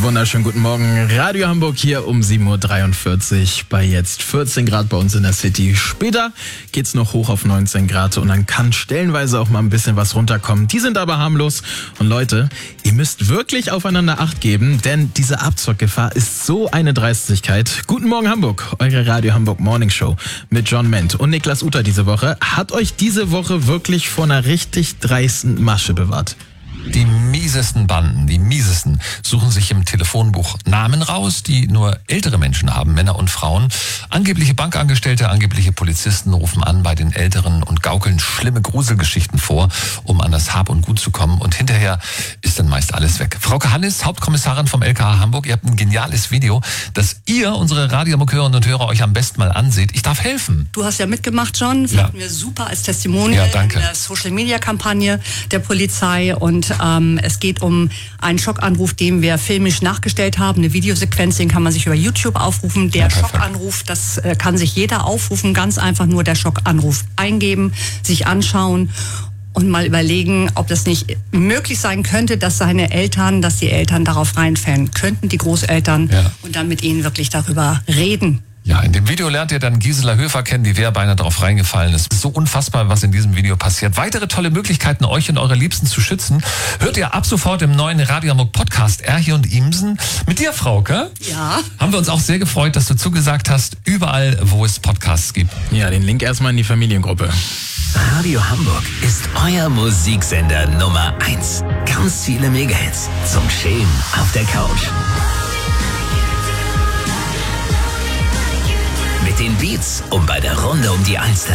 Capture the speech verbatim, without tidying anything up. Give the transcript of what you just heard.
Wunderschönen guten Morgen. Radio Hamburg hier um sieben Uhr dreiundvierzig bei jetzt vierzehn Grad bei uns in der City. Später geht's noch hoch auf neunzehn Grad und dann kann stellenweise auch mal ein bisschen was runterkommen. Die sind aber harmlos. Und Leute, ihr müsst wirklich aufeinander Acht geben, denn diese Abzockgefahr ist so eine Dreistigkeit. Guten Morgen Hamburg, eure Radio Hamburg Morning Show mit John Ment und Niklas Uter diese Woche. Hat euch diese Woche wirklich vor einer richtig dreisten Masche bewahrt? Die miesesten Banden, die miesesten, suchen sich im Telefonbuch Namen raus, die nur ältere Menschen haben, Männer und Frauen. Angebliche Bankangestellte, angebliche Polizisten rufen an bei den Älteren und gaukeln schlimme Gruselgeschichten vor, um an das Hab und Gut zu kommen. Und hinterher ist dann meist alles weg. Frauke Hannes, Hauptkommissarin vom L K A Hamburg, ihr habt ein geniales Video, das ihr, unsere Radio Hamburg-Hörerinnen und Hörer, euch am besten mal anseht. Ich darf helfen. Du hast ja mitgemacht, John. Ja. Fanden wir super als Testimonial Ja, danke. in der Social-Media-Kampagne der Polizei. Und ähm, es geht um einen Schockanruf, den wir filmisch nachgestellt haben. Eine Videosequenz, den kann man sich über YouTube aufrufen. Der Ja, perfekt. Schockanruf, das äh, kann sich jeder aufrufen. Ganz einfach nur der Schockanruf eingeben, sich anschauen und mal überlegen, ob das nicht möglich sein könnte, dass seine Eltern, dass die Eltern darauf reinfallen könnten, die Großeltern, Ja. und dann mit ihnen wirklich darüber reden. Ja, in dem Video lernt ihr dann Gisela Höfer kennen, die wer beinahe drauf reingefallen ist. Es ist so unfassbar, was in diesem Video passiert. Weitere tolle Möglichkeiten, euch und eure Liebsten zu schützen, hört ihr ab sofort im neuen Radio Hamburg Podcast Erhi und Imsen. Mit dir, Frauke, Ja. haben wir uns auch sehr gefreut, dass du zugesagt hast, überall, wo es Podcasts gibt. Ja, den Link erstmal in die Familiengruppe. Radio Hamburg ist euer Musiksender Nummer eins. Ganz viele Megahits zum Chillen auf der Couch. Mit den Beats, um bei der Runde um die Alster